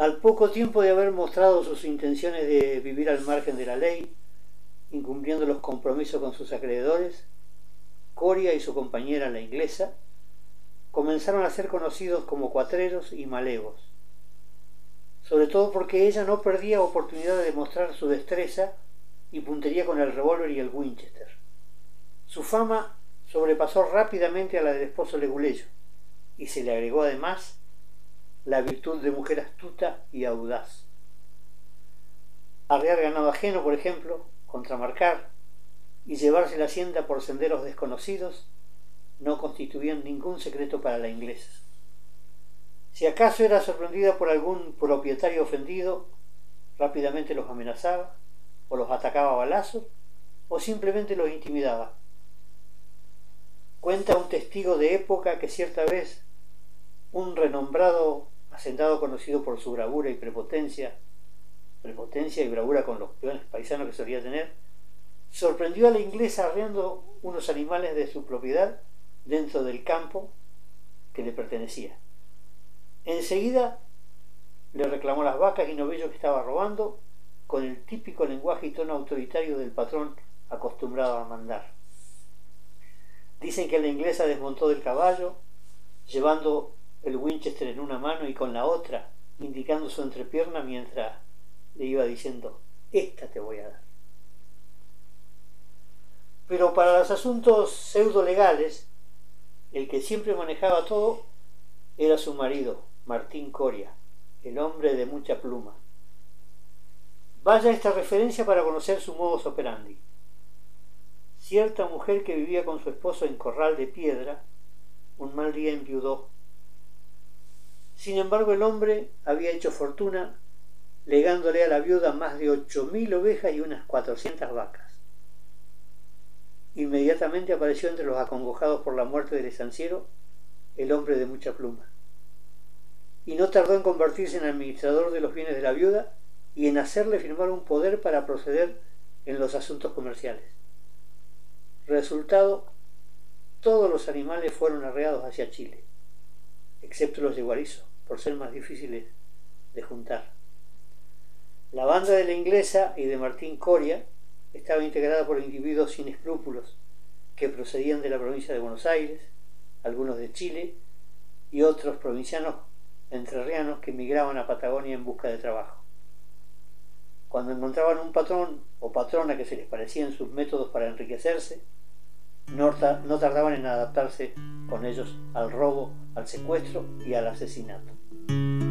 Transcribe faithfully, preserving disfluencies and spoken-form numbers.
Al poco tiempo de haber mostrado sus intenciones de vivir al margen de la ley, incumpliendo los compromisos con sus acreedores, Coria y su compañera, la inglesa, comenzaron a ser conocidos como cuatreros y malevos, sobre todo porque ella no perdía oportunidad de demostrar su destreza y puntería con el revólver y el Winchester. Su fama sobrepasó rápidamente a la del esposo leguleyo, y se le agregó además la virtud de mujer astuta y audaz. Arrear ganado ajeno, por ejemplo, contramarcar y llevarse la hacienda por senderos desconocidos no constituían ningún secreto para la inglesa. Si acaso era sorprendida por algún propietario ofendido, rápidamente los amenazaba, o los atacaba a balazos, o simplemente los intimidaba. Cuenta un testigo de época que cierta vez un renombrado hacendado conocido por su bravura y prepotencia, prepotencia y bravura con los peones paisanos que solía tener, sorprendió a la inglesa arreando unos animales de su propiedad dentro del campo que le pertenecía. Enseguida le reclamó las vacas y novillos que estaba robando con el típico lenguaje y tono autoritario del patrón acostumbrado a mandar. Dicen que la inglesa desmontó del caballo, llevando el Winchester en una mano y con la otra indicando su entrepierna mientras le iba diciendo: esta te voy a dar. Pero para los asuntos pseudo-legales, el que siempre manejaba todo era su marido, Martín Coria, el hombre de mucha pluma. Vaya esta referencia para conocer su modus operandi. Cierta mujer que vivía con su esposo en Corral de Piedra, un mal día enviudó. Sin embargo, el hombre había hecho fortuna legándole a la viuda más de ocho mil ovejas y unas cuatrocientas vacas. Inmediatamente apareció entre los acongojados por la muerte del estanciero el hombre de mucha pluma, y no tardó en convertirse en administrador de los bienes de la viuda y en hacerle firmar un poder para proceder en los asuntos comerciales. Resultado, todos los animales fueron arreados hacia Chile, excepto los de Guarizo, por ser más difíciles de juntar. La banda de la inglesa y de Martín Coria estaba integrada por individuos sin escrúpulos que procedían de la provincia de Buenos Aires, algunos de Chile y otros provincianos entrerrianos que emigraban a Patagonia en busca de trabajo. Cuando encontraban un patrón o patrona que se les parecía en sus métodos para enriquecerse, no, no tardaban en adaptarse con ellos al robo, al secuestro y al asesinato.